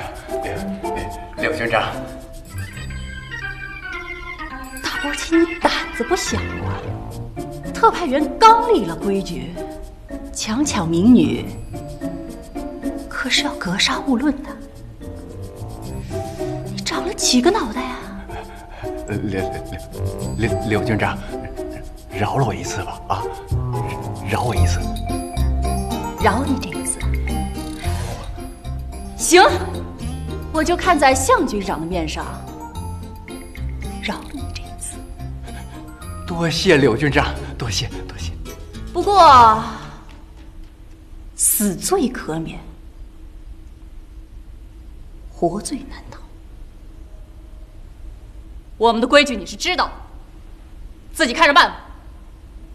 柳军长， 大伯亲，你胆子不小啊！特派员刚立了规矩，强抢民女，可是要格杀勿论的。你长了几个脑袋啊？ 柳军长，饶了我一次吧！啊，饶我一次。 饶你这一次。行，我就看在向军长的面上，饶你这一次。 多谢柳军长，多谢。 不过，死罪可免，活罪难逃。我们的规矩你是知道的，自己看着办吧。